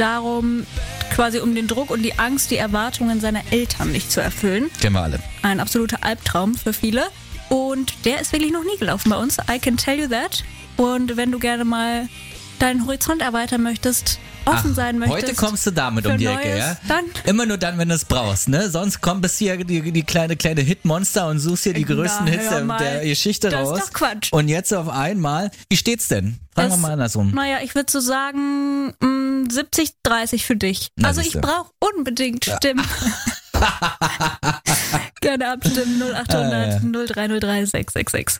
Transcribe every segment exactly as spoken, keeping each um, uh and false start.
darum, quasi um den Druck und die Angst, die Erwartungen seiner Eltern nicht zu erfüllen. Kennen wir alle. Ein absoluter Albtraum für viele. Und der ist wirklich noch nie gelaufen bei uns. I can tell you that. Und wenn du gerne mal deinen Horizont erweitern möchtest, offen Ach, sein möchtest. Heute kommst du damit um die Neues, Ecke, ja? Dann Immer nur dann, wenn du es brauchst, ne? Sonst kommt bis hier die, die kleine, kleine Hitmonster und suchst hier die Na, größten Hits der, der Geschichte das raus. ist doch Quatsch. Und jetzt auf einmal, wie steht's denn? Fragen wir Das- mal andersrum. Naja, ich würde so sagen, mh, siebzig dreißig für dich. Na, also ich siehste. brauche unbedingt Stimmen. Gerne abstimmen. null achthundert Ah, ja. null drei null drei sechs sechs sechs.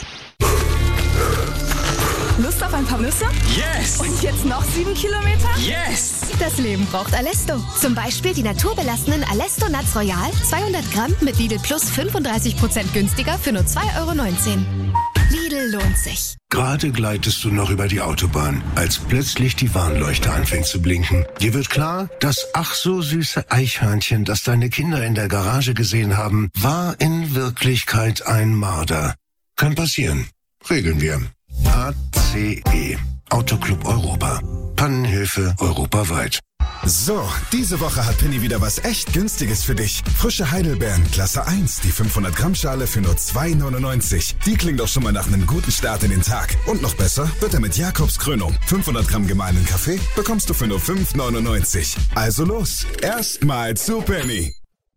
Lust auf ein paar Nüsse? Yes! Und jetzt noch sieben Kilometer? Yes! Das Leben braucht Alesto. Zum Beispiel die naturbelassenen Alesto Nuts Royal, zweihundert Gramm mit Lidl Plus fünfunddreißig Prozent günstiger für nur zwei Euro neunzehn. Lidl lohnt sich. Gerade gleitest du noch über die Autobahn, als plötzlich die Warnleuchte anfängt zu blinken. Dir wird klar, das ach so süße Eichhörnchen, das deine Kinder in der Garage gesehen haben, war in Wirklichkeit ein Marder. Kann passieren. Regeln wir. A C E. Autoclub Europa. Pannenhilfe europaweit. So, diese Woche hat Penny wieder was echt Günstiges für dich. Frische Heidelbeeren, Klasse eins, die fünfhundert Gramm Schale für nur zwei neunundneunzig. Die klingt doch schon mal nach einem guten Start in den Tag. Und noch besser wird er mit Jakobs Krönung. fünfhundert Gramm gemahlenen Kaffee bekommst du für nur fünf neunundneunzig. Also los, erstmal zu Penny.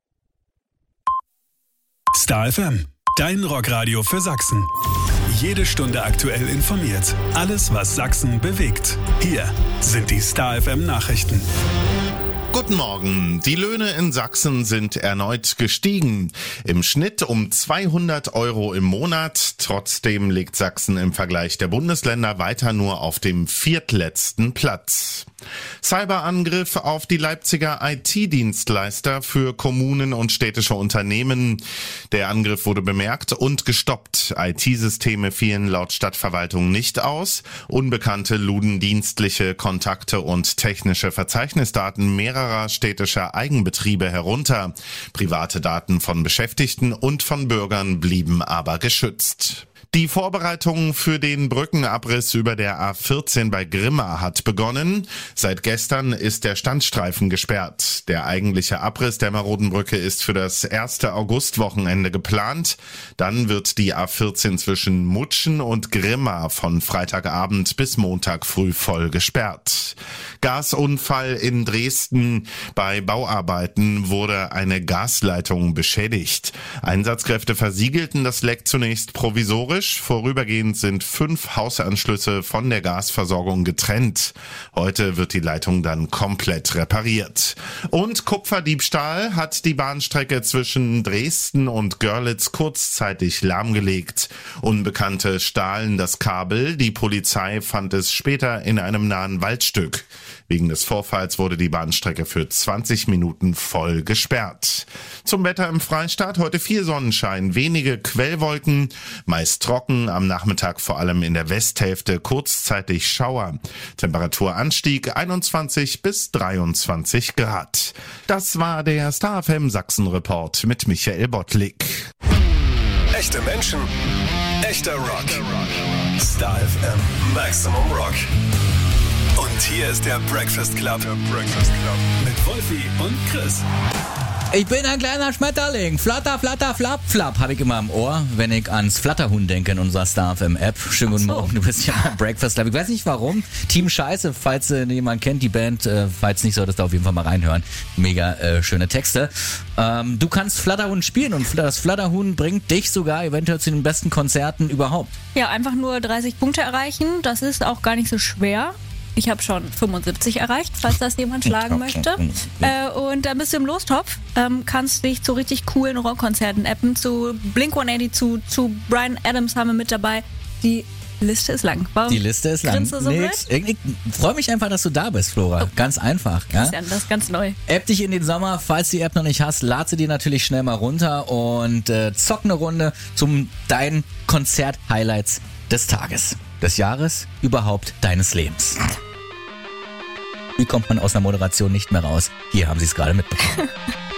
Star F M, dein Rockradio für Sachsen. Jede Stunde aktuell informiert. Alles, was Sachsen bewegt. Hier sind die Star F M Nachrichten. Guten Morgen. Die Löhne in Sachsen sind erneut gestiegen. Im Schnitt um zweihundert Euro im Monat. Trotzdem liegt Sachsen im Vergleich der Bundesländer weiter nur auf dem viertletzten Platz. Cyberangriff auf die Leipziger I T-Dienstleister für Kommunen und städtische Unternehmen. Der Angriff wurde bemerkt und gestoppt. I T-Systeme fielen laut Stadtverwaltung nicht aus. Unbekannte luden dienstliche Kontakte und technische Verzeichnisdaten mehrerer städtischer Eigenbetriebe herunter. Private Daten von Beschäftigten und von Bürgern blieben aber geschützt. Die Vorbereitung für den Brückenabriss über der A vierzehn bei Grimma hat begonnen. Seit gestern ist der Standstreifen gesperrt. Der eigentliche Abriss der maroden Brücke ist für das erste Augustwochenende geplant. Dann wird die A vierzehn zwischen Mutschen und Grimma von Freitagabend bis Montag früh voll gesperrt. Gasunfall in Dresden. Bei Bauarbeiten wurde eine Gasleitung beschädigt. Einsatzkräfte versiegelten das Leck zunächst provisorisch. Vorübergehend sind fünf Hausanschlüsse von der Gasversorgung getrennt. Heute wird die Leitung dann komplett repariert. Und Kupferdiebstahl hat die Bahnstrecke zwischen Dresden und Görlitz kurzzeitig lahmgelegt. Unbekannte stahlen das Kabel. Die Polizei fand es später in einem nahen Waldstück. Wegen des Vorfalls wurde die Bahnstrecke für zwanzig Minuten voll gesperrt. Zum Wetter im Freistaat heute viel Sonnenschein, wenige Quellwolken, meist trocken, am Nachmittag vor allem in der Westhälfte kurzzeitig Schauer. Temperaturanstieg einundzwanzig bis dreiundzwanzig Grad. Das war der Star F M Sachsen Report mit Michael Bottlik. Echte Menschen, echter Rock. Star F M Maximum Rock. Und hier ist der Breakfast Club. Der Breakfast Club. Mit Wolfi und Chris. Ich bin ein kleiner Schmetterling. Flatter, flatter, flapp, flapp. Habe ich immer im Ohr, wenn ich ans Flatterhuhn denke in unserer Star F M App. Schönen guten so. Morgen, du bist ja beim Breakfast Club. Ich weiß nicht warum. Team Scheiße, falls äh, jemand kennt, die Band, äh, falls nicht, solltest du auf jeden Fall mal reinhören. Mega äh, schöne Texte. Ähm, du kannst Flatterhuhn spielen und das Flatterhuhn bringt dich sogar eventuell zu den besten Konzerten überhaupt. Ja, einfach nur dreißig Punkte erreichen. Das ist auch gar nicht so schwer. Ich habe schon fünfundsiebzig erreicht, falls das jemand schlagen möchte. Äh, und dann bist du im Lostopf, ähm, kannst dich zu richtig coolen Rockkonzerten appen. Zu Blink hundertachtzig, zu, zu Bryan Adams haben wir mit dabei. Die Liste ist lang. Warum Die Liste ist lang. grinst du so Nix. blöd? Ich, ich freue mich einfach, dass du da bist, Flora. Oh. Ganz einfach. Ja? Christian, das ist ganz neu. App dich in den Sommer, falls du die App noch nicht hast, lad sie dir natürlich schnell mal runter und äh, zock eine Runde zum deinen Konzert-Highlights des Tages, des Jahres, überhaupt deines Lebens. Wie kommt man aus einer Moderation nicht mehr raus? Hier haben sie es gerade mitbekommen.